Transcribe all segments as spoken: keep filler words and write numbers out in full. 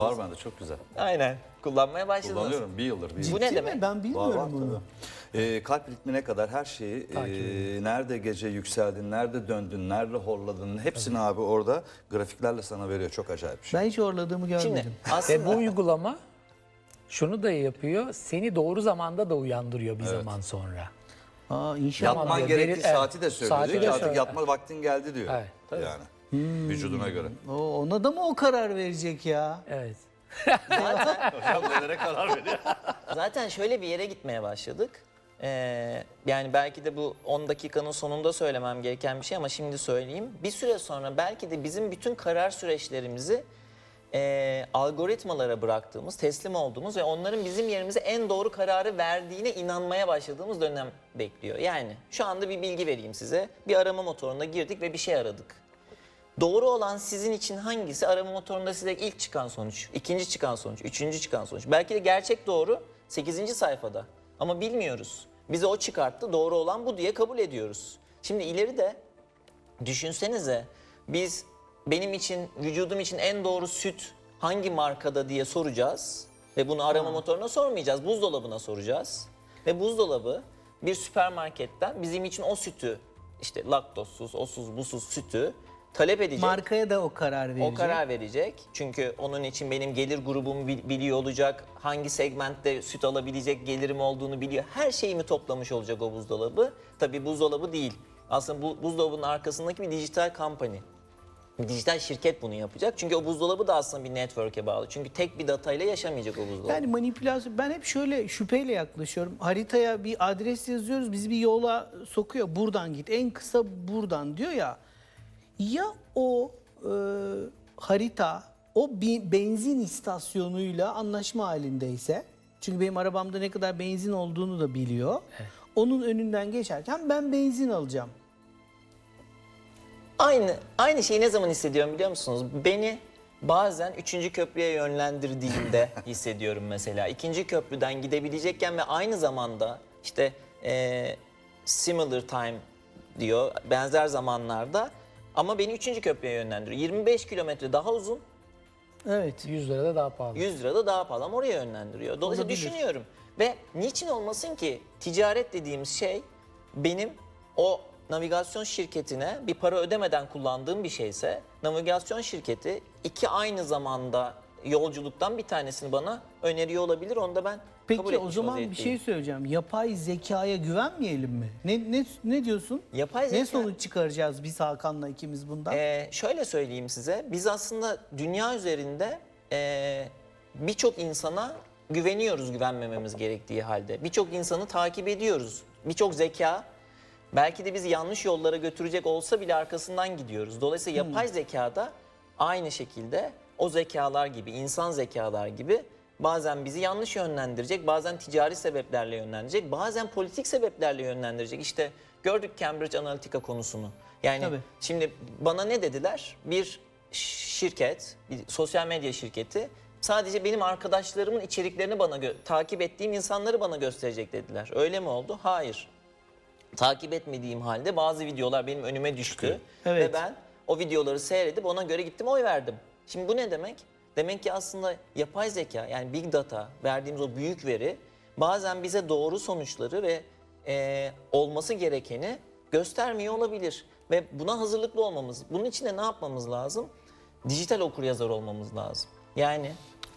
Var bende, çok güzel. Aynen. Kullanmaya başladınız. Kullanıyorum bir yıldır. Bir Bu yıldır. ne Değil demek? mi? Ben bilmiyorum Var, var, bunu. tabii. Ee, kalp ritmine kadar her şeyi, e, nerede gece yükseldin, nerede döndün, nerede horladın, hepsini abi orada grafiklerle sana veriyor. Çok acayip bir şey. Ben hiç horladığımı görmedim. Şimdi Ve aslında bu uygulama şunu da yapıyor. Seni doğru zamanda da uyandırıyor bir Evet. zaman sonra. Aa, inşallah. Yatman diyor. gerektiği Deri- evet. saati de söylüyor. Saati Diyor de ki artık söylüyor. yatma vaktin geldi diyor. Evet, tabii. Yani vücuduna göre. O, ona da mı o karar verecek ya? Evet. Hocam nelere karar veriyor? zaten şöyle bir yere gitmeye başladık. Ee, yani belki de bu on dakikanın sonunda söylemem gereken bir şey ama şimdi söyleyeyim. Bir süre sonra belki de bizim bütün karar süreçlerimizi e, algoritmalara bıraktığımız, teslim olduğumuz ve onların bizim yerimize en doğru kararı verdiğine inanmaya başladığımız dönem bekliyor. Yani şu anda bir bilgi vereyim size. Bir arama motoruna girdik ve bir şey aradık. Doğru olan sizin için hangisi? Arama motorunda size ilk çıkan sonuç, ikinci çıkan sonuç, üçüncü çıkan sonuç. Belki de gerçek doğru sekizinci sayfada ama bilmiyoruz. Bize o çıkarttı, doğru olan bu diye kabul ediyoruz. Şimdi ileride düşünsenize biz benim için, vücudum için en doğru süt hangi markada diye soracağız. Ve bunu arama motoruna sormayacağız, buzdolabına soracağız. Ve buzdolabı bir süpermarketten bizim için o sütü, işte laktozsuz, osuz, busuz sütü talep edecek. Markaya da o karar verecek. O karar verecek. Çünkü onun için benim gelir grubumu bil- biliyor olacak. Hangi segmentte süt alabilecek gelirim olduğunu biliyor. Her şeyimi toplamış olacak o buzdolabı. Tabii buzdolabı değil. Aslında bu buzdolabının arkasındaki bir dijital company. Dijital şirket bunu yapacak. Çünkü o buzdolabı da aslında bir network'e bağlı. Çünkü tek bir datayla yaşamayacak o buzdolabı. Yani manipülasyon, ben hep şöyle şüpheyle yaklaşıyorum. Haritaya bir adres yazıyoruz, bizi bir yola sokuyor. Buradan git, en kısa buradan diyor ya. Ya o e, harita o bir benzin istasyonuyla anlaşma halindeyse, çünkü benim arabamda ne kadar benzin olduğunu da biliyor. Onun önünden geçerken ben benzin alacağım. Aynı aynı şeyi ne zaman hissediyorum biliyor musunuz? Beni bazen üçüncü köprüye yönlendirdiğinde hissediyorum mesela. İkinci köprüden gidebilecekken ve aynı zamanda işte e, similar time diyor, benzer zamanlarda ama beni üçüncü köprüye yönlendiriyor. yirmi beş kilometre daha uzun, Evet. yüz lira da daha pahalı. yüz lira da daha pahalı ama oraya yönlendiriyor. Dolayısıyla Olabilir. düşünüyorum ve niçin olmasın ki ticaret dediğimiz şey benim o navigasyon şirketine bir para ödemeden kullandığım bir şeyse navigasyon şirketi iki aynı zamanda yolculuktan bir tanesini bana öneriyor olabilir. Onu da ben kabul Peki o etmiş zaman bir vaziyetteyim. şey söyleyeceğim. Yapay zekaya güvenmeyelim mi? Ne ne ne diyorsun? Yapay Ne zeka- sonuç çıkaracağız biz Hakan'la ikimiz bundan? Ee, şöyle söyleyeyim size, biz aslında dünya üzerinde e, birçok insana güveniyoruz güvenmememiz gerektiği halde. Birçok insanı takip ediyoruz. Birçok zeka belki de bizi yanlış yollara götürecek olsa bile arkasından gidiyoruz. Dolayısıyla yapay zekada aynı şekilde o zekalar gibi, insan zekalar gibi bazen bizi yanlış yönlendirecek, bazen ticari sebeplerle yönlendirecek, bazen politik sebeplerle yönlendirecek. İşte gördük Cambridge Analytica konusunu. Yani Tabii. şimdi bana ne dediler? Bir şirket, bir sosyal medya şirketi sadece benim arkadaşlarımın içeriklerini bana gö- takip ettiğim insanları bana gösterecek dediler. Öyle mi oldu? Hayır. Takip etmediğim halde bazı videolar benim önüme düştü Evet. ve ben o videoları seyredip ona göre gittim oy verdim. Şimdi bu ne demek? Demek ki aslında yapay zeka, yani big data, verdiğimiz o büyük veri bazen bize doğru sonuçları ve e, olması gerekeni göstermiyor olabilir. Ve buna hazırlıklı olmamız, bunun için de ne yapmamız lazım? Dijital okuryazar olmamız lazım. Yani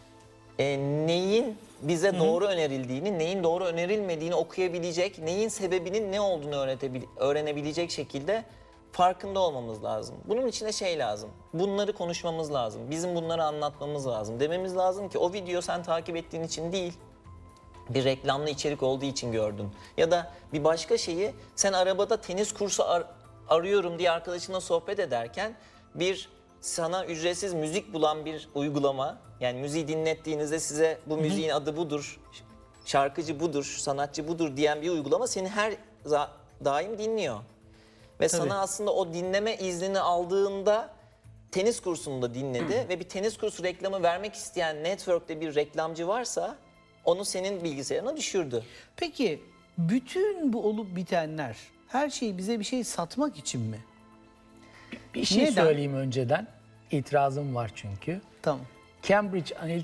e, neyin bize doğru önerildiğini, neyin doğru önerilmediğini okuyabilecek, neyin sebebinin ne olduğunu öğretebil- öğrenebilecek şekilde farkında olmamız lazım. Bunun için de şey lazım, bunları konuşmamız lazım, bizim bunları anlatmamız lazım. Dememiz lazım ki o video sen takip ettiğin için değil, bir reklamlı içerik olduğu için gördün. Ya da bir başka şeyi sen arabada tenis kursu ar- arıyorum diye arkadaşınla sohbet ederken bir sana ücretsiz müzik bulan bir uygulama, yani müziği dinlettiğinizde size bu müziğin adı budur, şarkıcı budur, sanatçı budur diyen bir uygulama seni her za- daim dinliyor. Ve Tabii. sana aslında o dinleme iznini aldığında tenis kursunu da dinledi ve bir tenis kursu reklamı vermek isteyen network'te bir reklamcı varsa onu senin bilgisayarına düşürdü. Peki bütün bu olup bitenler her şey bize bir şey satmak için mi? Bir şey Neden? söyleyeyim önceden. İtirazım var çünkü. Tamam. Cambridge Analytica